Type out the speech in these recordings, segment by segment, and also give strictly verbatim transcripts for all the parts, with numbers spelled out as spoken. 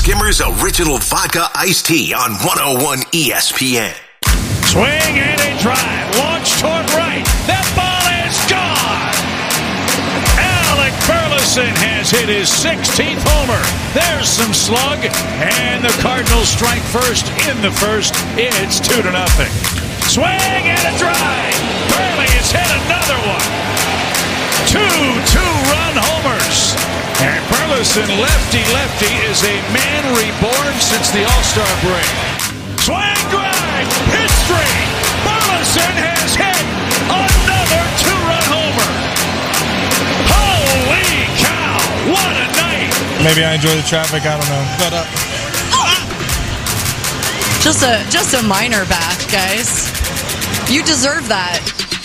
Skimmer's Original Vodka Iced Tea on one oh one E S P N. Swing and a drive. Launch toward right. That ball is gone. Alec Burleson has hit his sixteenth homer. There's some slug. And the Cardinals strike first in the first. It's two to nothing. Swing and a drive. Burley has hit another one. Two two-run homers. And Burleson, lefty-lefty, is a man reborn since the All-Star break. Swing drive. History. Burleson has hit another two-run homer. Holy cow. What a night. Maybe I enjoy the traffic. I don't know. But, uh... Just a just a minor bath, guys. You deserve that.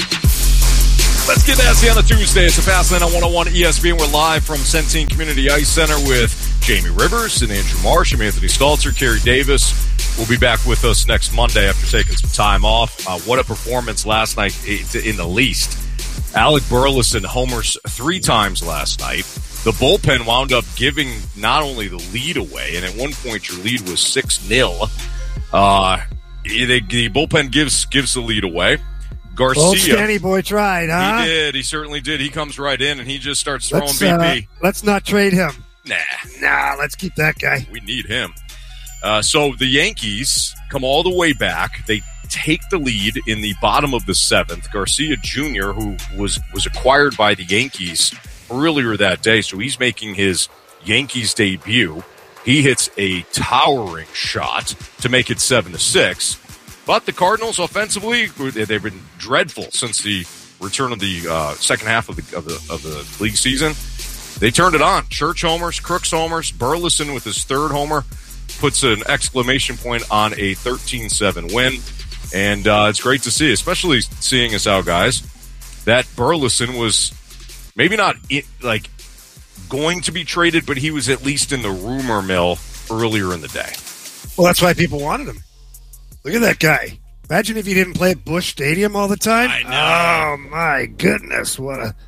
Let's get nasty on a Tuesday. It's a Fast Lane on one oh one E S P N. We're live from Centene Community Ice Center with Jamie Rivers and Andrew Marsh. I'm Anthony Stalter. Kerry Davis will be back with us next Monday after taking some time off. Uh, what a performance last night in the least. Alec Burleson homers three times last night. The bullpen wound up giving not only the lead away, and at one point your lead was six nil. Uh, the, the bullpen gives gives the lead away. Garcia. Old Stanny boy tried, huh? He did. He certainly did. He comes right in, and he just starts throwing let's, B P. Uh, let's not trade him. Nah. Nah, let's keep that guy. We need him. Uh, so the Yankees come all the way back. They take the lead in the bottom of the seventh. Garcia Junior, who was, was acquired by the Yankees earlier that day, so he's making his Yankees debut. He hits a towering shot to make it seven to six. But the Cardinals offensively, they've been dreadful since the return of the uh, second half of the, of the of the league season. They turned it on. Church homers, Crooks homers, Burleson with his third homer puts an exclamation point on a thirteen seven win. And uh, it's great to see, especially seeing as how, guys, that Burleson was maybe not it, like going to be traded, but he was at least in the rumor mill earlier in the day. Well, that's why people wanted him. Look at that guy. Imagine if he didn't play at Busch Stadium all the time. I know. Oh, my goodness. What a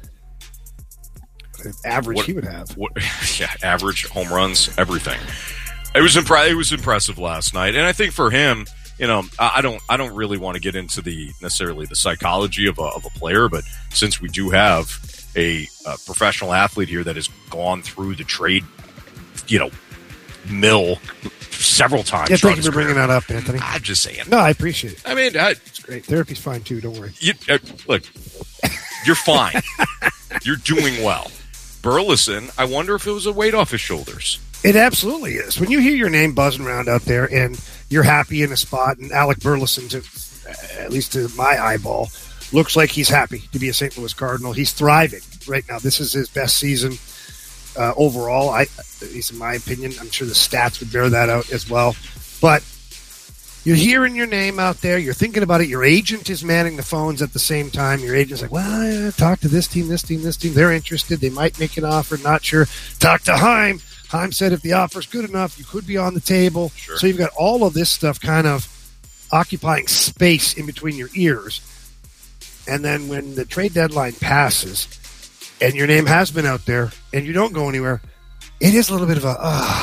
what an average what, he would have. What, yeah, average, home runs, everything. It was impre- It was impressive last night. And I think for him, you know, I, I don't I don't really want to get into the necessarily the psychology of a, of a player, but since we do have a, a professional athlete here that has gone through the trade, you know, mill several times. Yeah, thank you for bringing that up, Anthony. I'm just saying. No, I appreciate it. I mean, I, it's great. Therapy's fine, too. Don't worry. You, uh, look, you're fine. You're doing well. Burleson, I wonder if it was a weight off his shoulders. It absolutely is. When you hear your name buzzing around out there and you're happy in a spot, and Alec Burleson, to, at least to my eyeball, looks like he's happy to be a Saint Louis Cardinal. He's thriving right now. This is his best season uh, overall, I, at least in my opinion. I'm sure the stats would bear that out as well. But you're hearing your name out there. You're thinking about it. Your agent is manning the phones at the same time. Your agent's like, well, yeah, talk to this team, this team, this team. They're interested. They might make an offer. Not sure. Talk to Heim. Heim said if the offer's good enough, you could be on the table. Sure. So you've got all of this stuff kind of occupying space in between your ears. And then when the trade deadline passes and your name has been out there and you don't go anywhere, it is a little bit of a,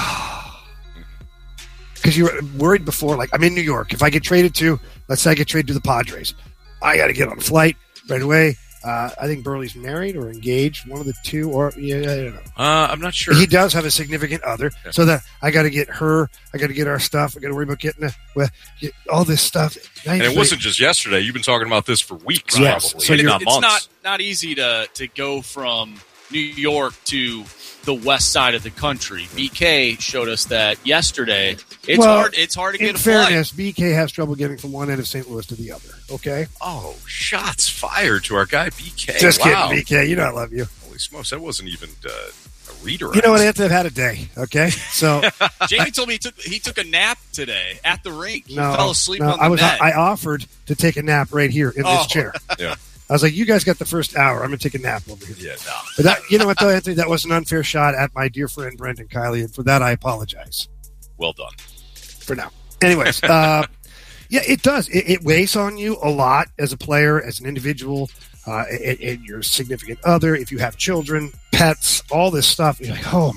ah. Uh, because you were worried before, like, I'm in New York. If I get traded to, let's say I get traded to the Padres, I got to get on a flight right away. Uh, I think Burley's married or engaged, one of the two, or yeah, I don't know. Uh, I'm not sure. He does have a significant other, yeah. So that I got to get her, I got to get our stuff, I got to worry about getting a, well, get all this stuff. And it wasn't just yesterday. You've been talking about this for weeks, yes. probably. So it's not months. It's not not easy to to go from New York to the west side of the country. B K showed us that yesterday. It's well, hard. It's hard to get in a fairness, flight. B K has trouble getting from one end of Saint Louis to the other. Okay. Oh, shots fired to our guy B K. Just wow. kidding, B K. You know I love you. Holy smokes, that wasn't even uh, a redirect. You know what, Anthony? I've had a day. Okay, so Jamie told me he took he took a nap today at the rink. He no, fell asleep no, on the I was. bed. I offered to take a nap right here in oh. this chair. Yeah. I was like, you guys got the first hour. I'm going to take a nap over here. Yeah, no. But that, you know what, though, Anthony? That was an unfair shot at my dear friend Brendan Kiley, and for that, I apologize. Well done. For now. Anyways, uh, yeah, it does. It, it weighs on you a lot as a player, as an individual, uh, and, and your significant other. If you have children, pets, all this stuff, you're like, oh, my God.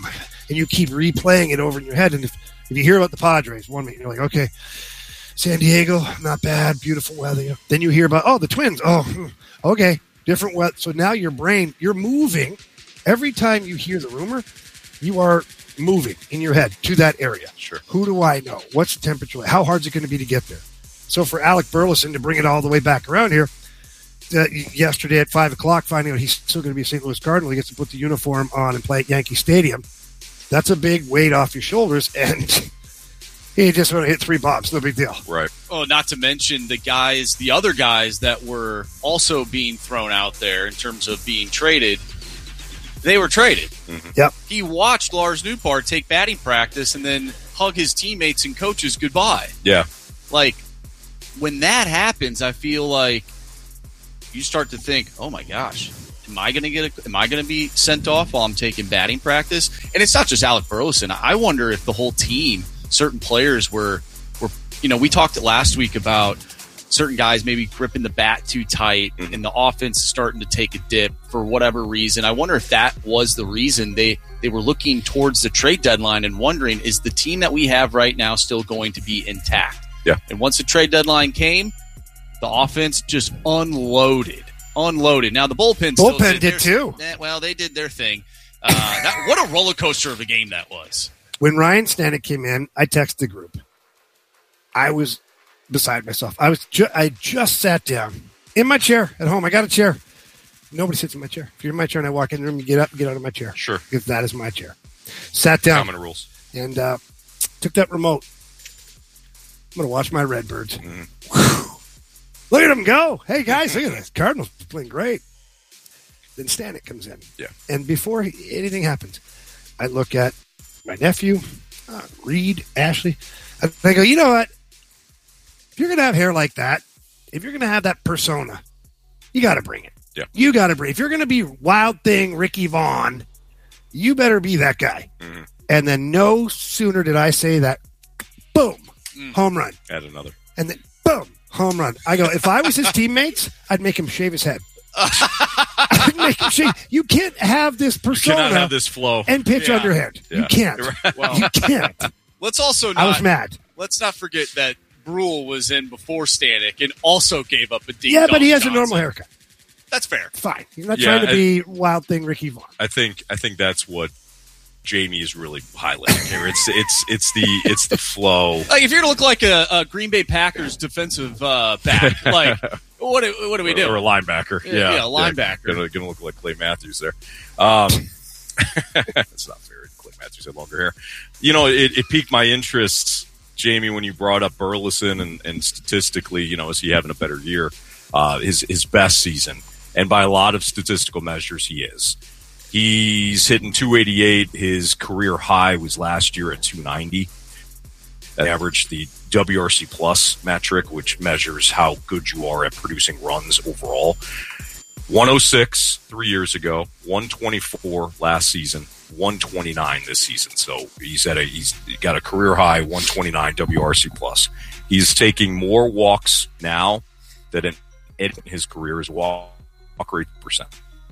and you keep replaying it over in your head. And if, if you hear about the Padres one minute, you're like, okay, San Diego, not bad, beautiful weather. Then you hear about, oh, the Twins. Oh, okay, different weather. So now your brain, you're moving. Every time you hear the rumor, you are moving in your head to that area. Sure. Who do I know? What's the temperature? How hard is it going to be to get there? So for Alec Burleson to bring it all the way back around here, uh, yesterday at five o'clock, finding out he's still going to be a Saint Louis Cardinal, he gets to put the uniform on and play at Yankee Stadium. That's a big weight off your shoulders, and he just want to hit three bombs. No big deal. Right. Oh, not to mention the guys, the other guys that were also being thrown out there in terms of being traded. They were traded. Mm-hmm. Yep. He watched Lars Nootbaar take batting practice and then hug his teammates and coaches goodbye. Yeah. Like, when that happens, I feel like you start to think, oh my gosh, am I going to get? A, am I going to be sent off while I'm taking batting practice? And it's not just Alec Burleson. I wonder if the whole team, certain players were, were, you know, we talked last week about certain guys maybe gripping the bat too tight, mm-hmm. and the offense is starting to take a dip for whatever reason. I wonder if that was the reason they, they were looking towards the trade deadline and wondering, is the team that we have right now still going to be intact? Yeah. And once the trade deadline came, the offense just unloaded. Unloaded. Now, the bullpen still bullpen did, did their, too. Eh, well, they did their thing. Uh, that, what a roller coaster of a game that was. When Ryan Stanek came in, I texted the group. I was beside myself. I was ju- I just sat down in my chair at home. I got a chair. Nobody sits in my chair. If you're in my chair and I walk in the room, you get up and get out of my chair. Sure. Because that is my chair. Sat down. Common rules. And uh, took that remote. I'm going to watch my Redbirds. Mm. Look at them go. Hey, guys, look at this. Cardinals playing great. Then Stanek comes in. Yeah. And before he, anything happens, I look at my nephew, uh, Reed, Ashley. And I go, you know what? If you're going to have hair like that, if you're going to have that persona, you got to bring it. Yeah. You got to bring it. If you're going to be Wild Thing Ricky Vaughn, you better be that guy. Mm-hmm. And then no sooner did I say that, boom, mm. home run. Add another. And then, boom, home run. I go, if I was his teammates, I'd make him shave his head. I'd make him shave. You can't have this persona. You cannot have this flow. And pitch yeah. underhand. Yeah. You can't. Well, you can't. Let's also not. I was mad. Let's not forget that Brule was in before Stanek and also gave up a deep. Yeah, but he has Johnson. a normal haircut. That's fair. Fine. He's not Yeah, trying to I, be Wild Thing Ricky Vaughn. I think I think that's what Jamie is really highlighting here. It's it's it's the it's the flow. Like if you're gonna look like a, a Green Bay Packers defensive uh, back, like what do, what do we do? Or a linebacker. Yeah, Yeah, yeah a linebacker. Yeah, gonna, gonna look like Clay Matthews there. Um, it's not fair. Clay Matthews had longer hair. You know, it, it piqued my interest, Jamie, when you brought up Burleson and, and statistically, you know, is he having a better year? Uh, his his best season, and by a lot of statistical measures, he is. He's hitting two eighty-eight. His career high was last year at two ninety. That averaged the W R C plus metric, which measures how good you are at producing runs overall. one oh six three years ago, one twenty-four last season, one twenty-nine this season. So he's at a he's got a career high one twenty-nine W R C plus. He's taking more walks now than in, in his career. His walk rate percent.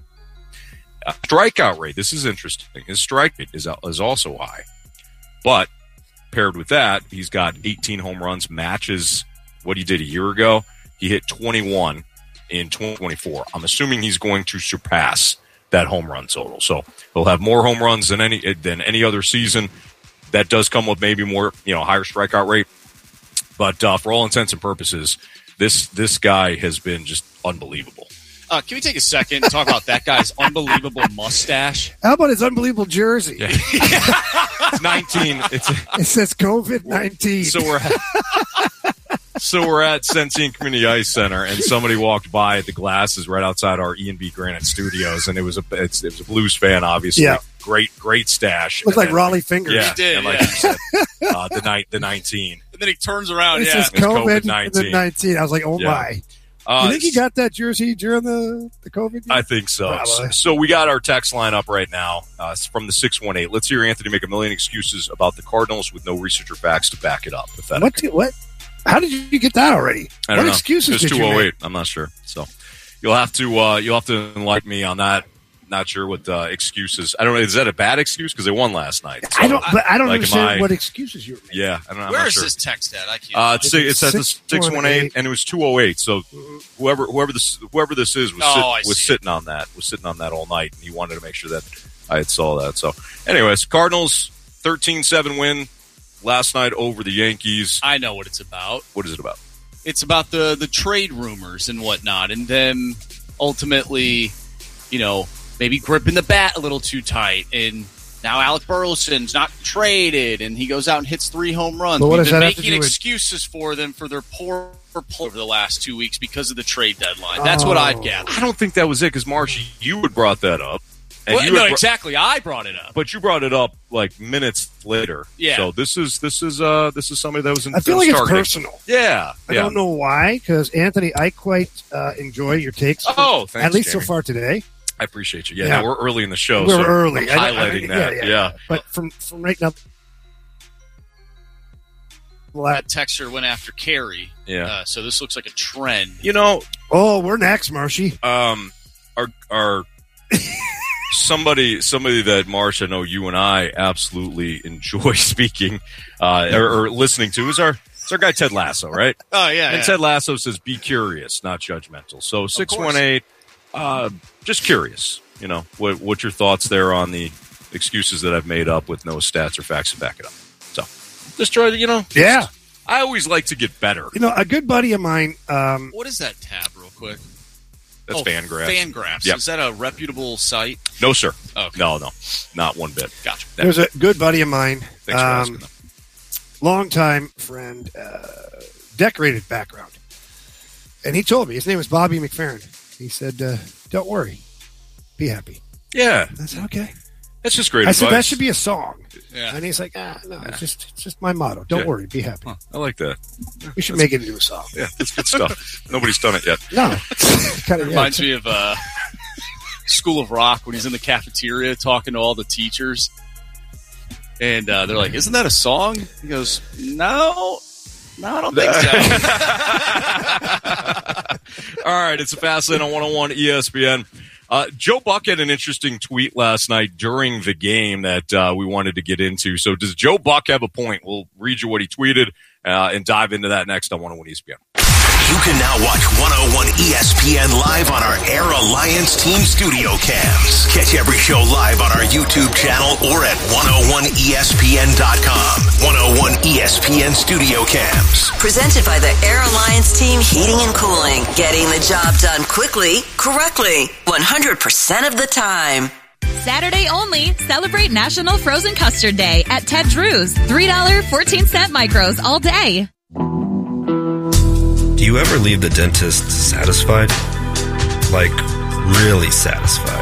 Uh, strikeout rate. This is interesting. His strike rate is is also high, but paired with that, he's got eighteen home runs, matches what he did a year ago. He hit twenty-one in twenty twenty-four. I'm assuming he's going to surpass that home run total. So he'll have more home runs than any than any other season. That does come with maybe more, you know, higher strikeout rate. But uh, for all intents and purposes, this this guy has been just unbelievable. Uh, can we take a second and talk about that guy's unbelievable mustache? How about his unbelievable jersey? Yeah. It's nineteen. It's it says COVID nineteen. So we're at, so we're at Centene Community Ice Center, and somebody walked by at the glasses right outside our E and B Granite Studios, and it was a it's, it was a Blues fan, obviously. Yeah. Great, great stash. Looked like Raleigh fingers. Yeah, He did, and like yeah. you said, uh, the night, the nineteen. And then he turns around. It Yeah, says It's COVID COVID nineteen. I was like, oh Yeah. my. Uh, You think he got that jersey during the, the COVID year? I think so. Probably. so. So we got our text line up right now. Uh, it's from the six one eight. Let's hear Anthony make a million excuses about the Cardinals with no research or facts to back it up. Pathetic. What? do- What? How did you get that already? I don't what know. excuses It's did two you oh eight. make? I'm not sure. So you'll have to uh, you'll have to enlighten me on that. not sure what uh, excuses. I don't know. Is that a bad excuse? Because they won last night. So, I don't. But I don't like, understand I, what excuses you're making. Yeah, I don't know. I'm Where not is sure. this text at? I can't. Uh, it's, it's at the six six one eight, eight. and it was two oh eight. So whoever whoever this whoever this is was, Oh, I sit, was see. sitting on that was sitting on that all night, and he wanted to make sure that I had saw that. So, anyways, Cardinals thirteen seven win last night over the Yankees. I know what it's about. What is it about? It's about the the trade rumors and whatnot, and them ultimately, you know, maybe gripping the bat a little too tight. And now Alec Burleson's not traded, and he goes out and hits three home runs. But what We've does been that have to making do with- excuses for them for their poor play over the last two weeks because of the trade deadline. That's what Oh. I've gathered. I don't think that was it because Marsh, you had brought that up. And Well, you no, had br- exactly. I brought it up. But you brought it up like minutes later. Yeah. So this is this is uh this is somebody that was in. I feel that like was it's targeted. personal. Yeah. I yeah. don't know why, because Anthony, I quite uh, enjoy your takes. Oh, thanks, at least Jamie. so far today. I appreciate you. Yeah, Yeah. no, we're early in the show. We're so early. I'm I- I- highlighting yeah, that. yeah, Yeah, yeah. But from from right now, well, That texter went after Carey. Yeah. Uh, so this looks like a trend. You know, oh, we're next, Marshy. um, our our somebody somebody that Marsh, I know you and I absolutely enjoy speaking uh, or, or listening to is our is our guy Ted Lasso, right? Oh, yeah. And Ted Lasso says, "Be curious, not judgmental." So six one eight, uh, just curious. You know, what what's your thoughts there on the excuses that I've made up with no stats or facts to back it up? So just try to, you know, Yeah. I always like to get better. You know, a good buddy of mine. Um, What is that tab, real quick? That's oh, Fangraphs. Fangraphs. Yep. Is that a reputable site? No, sir. Okay. No, no, not one bit. Gotcha. there's a good buddy of mine. Thanks for um, asking. longtime friend, uh, decorated background. And he told me, his name was Bobby McFerrin. He said, uh, don't worry, be happy. Yeah, I said, okay. that's just great I advice. said, that should be a song. Yeah. And he's like, ah, no, it's just it's just my motto. Don't Yeah. worry, be happy. Huh, I like that. We should make it into a song. Yeah, that's good stuff. Nobody's done it yet. No. kind of, Reminds me of uh, School of Rock when he's in the cafeteria talking to all the teachers. And uh, they're like, isn't that a song? He goes, no. No, I don't think so. All right, it's a fast lane on one oh one E S P N. Uh, Joe Buck had an interesting tweet last night during the game that uh, we wanted to get into. So does Joe Buck have a point? We'll read you what he tweeted uh, and dive into that next on one oh one E S P N. You can now watch one oh one E S P N live on our Air Alliance Team Studio Cams. Catch every show live on our YouTube channel or at one oh one E S P N dot com. one oh one E S P N Studio Cams. Presented by the Air Alliance Team Heating and Cooling. Getting the job done quickly, correctly, one hundred percent of the time. Saturday only, celebrate National Frozen Custard Day at Ted Drew's. three dollars and fourteen cents micros all day. Do you ever leave the dentist satisfied? Like, really satisfied?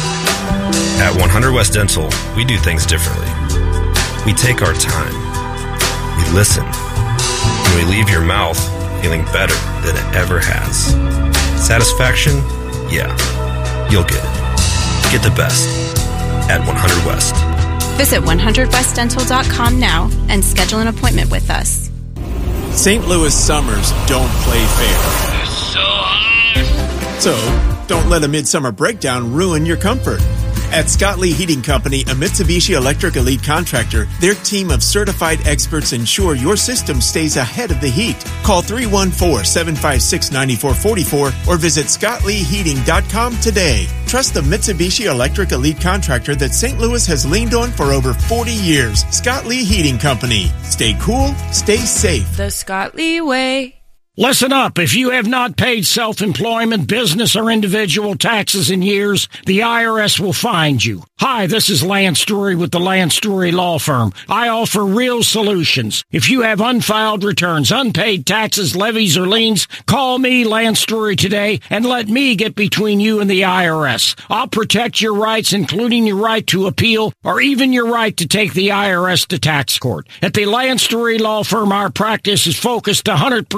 At one hundred West Dental, we do things differently. We take our time. We listen. And we leave your mouth feeling better than it ever has. Satisfaction? Yeah. You'll get it. Get the best at one hundred West. Visit one hundred west dental dot com now and schedule an appointment with us. Saint Louis summers don't play fair. So hot. So, don't let a midsummer breakdown ruin your comfort. At Scott Lee Heating Company, a Mitsubishi Electric Elite contractor, their team of certified experts ensure your system stays ahead of the heat. Call three one four, seven five six, nine four four four or visit scott lee heating dot com today. Trust the Mitsubishi Electric Elite contractor that Saint Louis has leaned on for over forty years. Scott Lee Heating Company. Stay cool, stay safe. The Scott Lee way. Listen up. If you have not paid self-employment, business, or individual taxes in years, the I R S will find you. Hi, this is Lance Story with the Lance Story Law Firm. I offer real solutions. If you have unfiled returns, unpaid taxes, levies, or liens, call me, Lance Story, today and let me get between you and the I R S. I'll protect your rights, including your right to appeal or even your right to take the I R S to tax court. At the Lance Story Law Firm, our practice is focused one hundred percent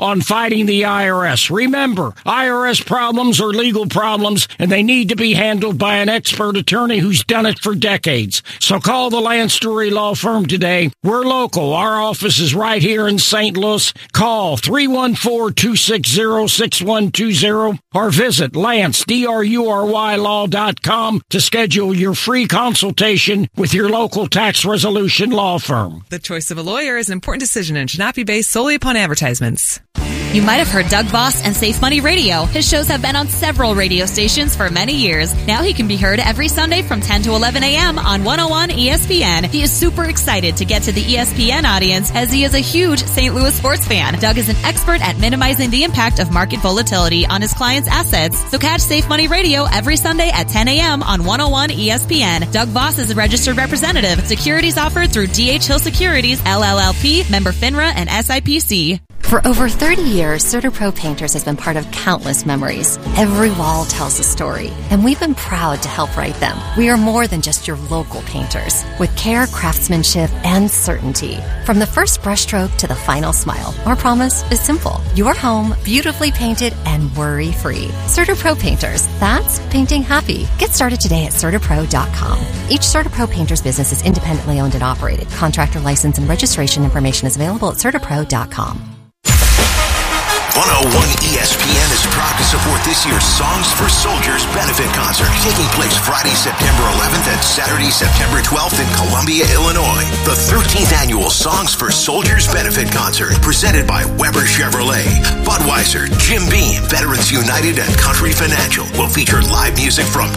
on fighting the I R S. Remember, I R S problems are legal problems, and they need to be handled by an expert attorney who's done it for decades. So call the Lance Drury Law Firm today. We're local. Our office is right here in Saint Louis. Call three one four, two six zero, six one two zero or visit Lance, D R U R Y law dot com to schedule your free consultation with your local tax resolution law firm. The choice of a lawyer is an important decision and should not be based solely upon advertisements. You might have heard Doug Voss and Safe Money Radio. His shows have been on several radio stations for many years. Now he can be heard every Sunday from ten to eleven a.m. on one oh one E S P N. He is super excited to get to the E S P N audience as he is a huge Saint Louis sports fan. Doug is an expert at minimizing the impact of market volatility on his clients' assets. So catch Safe Money Radio every Sunday at ten a.m. on one oh one E S P N. Doug Voss is a registered representative. Securities offered through D H Hill Securities, L L L P, member FINRA, and S I P C. For over thirty years, CertaPro Painters has been part of countless memories. Every wall tells a story, and we've been proud to help write them. We are more than just your local painters, with care, craftsmanship, and certainty. From the first brushstroke to the final smile, our promise is simple. Your home, beautifully painted and worry-free. CertaPro Painters, that's painting happy. Get started today at CertaPro dot com. Each CertaPro Painters business is independently owned and operated. Contractor license and registration information is available at CertaPro dot com. one oh one E S P N is proud to support this year's Songs for Soldiers benefit concert, taking place Friday, September eleventh and Saturday, September twelfth in Columbia, Illinois. The thirteenth annual Songs for Soldiers benefit concert, presented by Weber Chevrolet, Budweiser, Jim Beam, Veterans United, and Country Financial, will feature live music from